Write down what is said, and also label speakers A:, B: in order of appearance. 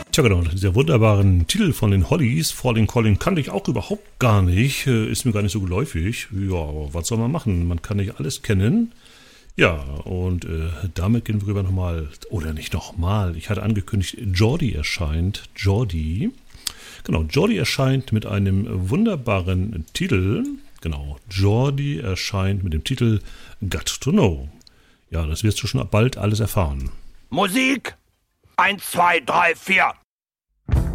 A: Tja genau, dieser wunderbaren Titel von den Hollies, Falling Calling, kannte ich auch überhaupt gar nicht, ist mir gar nicht so geläufig. Ja, was soll man machen? Man kann nicht alles kennen. Ja, und damit gehen wir rüber nochmal, oder nicht nochmal, ich hatte angekündigt, Geordie erscheint, Geordie. Genau, Geordie erscheint mit einem wunderbaren Titel. Genau, Geordie erscheint mit dem Titel Got to Know. Ja, das wirst du schon bald alles erfahren.
B: Musik! 1, 2, 3, 4.